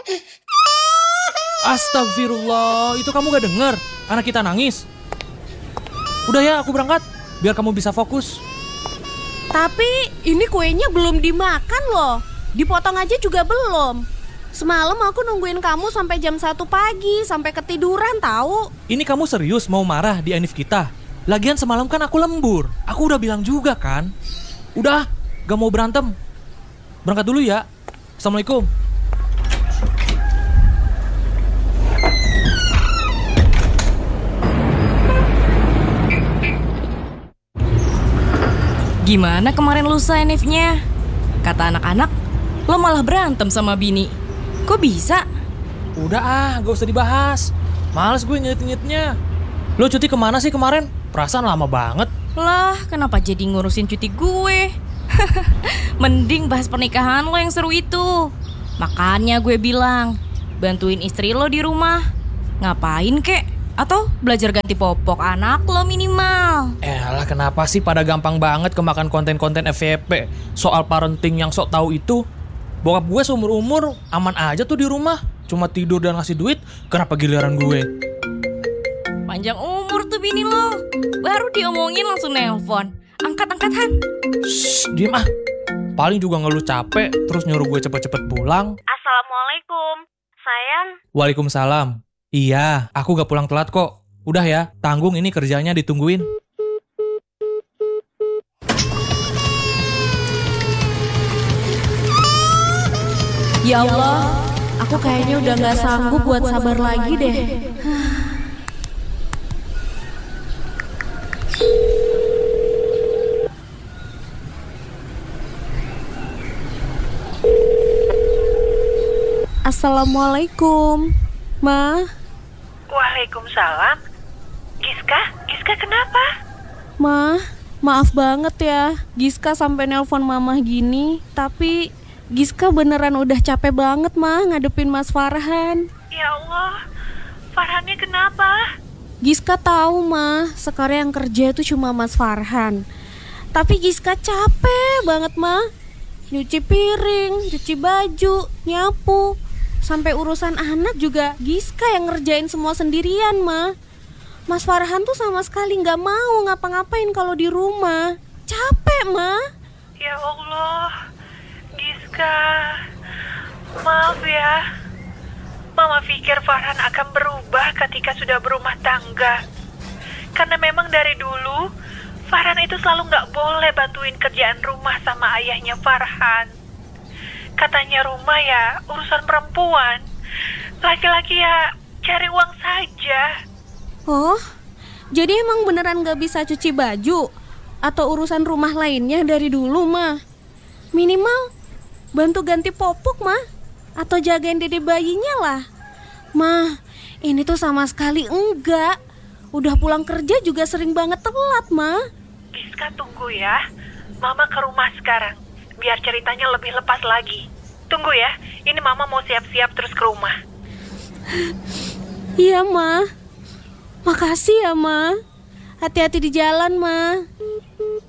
Astagfirullah, itu kamu gak dengar anak kita nangis? Udah ya, aku berangkat, biar kamu bisa fokus. Tapi ini kuenya belum dimakan loh. Dipotong aja juga belum. Semalam aku nungguin kamu sampai jam 1 pagi, sampai ketiduran tahu. Ini kamu serius mau marah di anniv kita? Lagian semalam kan aku lembur. Aku udah bilang juga kan. Udah, gak mau berantem. Berangkat dulu ya. Assalamualaikum. Gimana kemarin lusa anniv-nya? Kata anak-anak, lo malah berantem sama bini. Kok bisa? Udah gak usah dibahas. Males gue ngeliat-ngeliatnya. Lo cuti kemana sih kemarin? Perasaan lama banget. Lah, kenapa jadi ngurusin cuti gue? Mending bahas pernikahan lo yang seru itu. Makanya gue bilang, bantuin istri lo di rumah. Ngapain kek? Atau belajar ganti popok anak lo minimal. Elah, kenapa sih pada gampang banget kemakan konten-konten FYP soal parenting yang sok tahu itu? Bokap gue seumur-umur aman aja tuh di rumah, cuma tidur dan ngasih duit. Kenapa giliran gue? Panjang umur tuh bini lo. Baru diomongin langsung nelpon. Angkat-angkat Han. Shh, diem ah. Paling juga ngeluh capek, terus nyuruh gue cepet-cepet pulang. Assalamualaikum, sayang. Waalaikumsalam. Iya, aku gak pulang telat kok. Udah ya, tanggung ini kerjanya ditungguin. Ya Allah, aku kayaknya udah gak sanggup buat sabar lagi deh. Assalamualaikum, Ma. Waalaikumsalam. Giska kenapa? Ma, maaf banget ya, Giska sampai nelpon Mama gini. Tapi Giska beneran udah capek banget, Ma, ngadepin Mas Farhan. Ya Allah, Farhannya kenapa? Giska tahu, Ma, sekarang yang kerja itu cuma Mas Farhan. Tapi Giska capek banget, Ma. Nyuci piring, cuci baju, nyapu. Sampai urusan anak juga Giska yang ngerjain semua sendirian, Ma. Mas Farhan tuh sama sekali gak mau ngapa-ngapain kalau di rumah. Capek, Ma. Ya Allah, Giska, maaf ya. Mama pikir Farhan akan berubah ketika sudah berumah tangga. Karena memang dari dulu Farhan itu selalu gak boleh bantuin kerjaan rumah sama ayahnya Farhan. Katanya rumah ya urusan perempuan. Laki-laki ya cari uang saja. Oh, jadi emang beneran gak bisa cuci baju atau urusan rumah lainnya dari dulu, Ma? Minimal bantu ganti popok, Ma. Atau jagain dede bayinya lah. Ma, ini tuh sama sekali enggak. Udah pulang kerja juga sering banget telat, Ma. Giska, tunggu ya. Mama ke rumah sekarang, biar ceritanya lebih lepas lagi. Tunggu ya, ini Mama mau siap-siap terus ke rumah. Iya, Ma. Makasih ya, Ma. Hati-hati di jalan, Ma.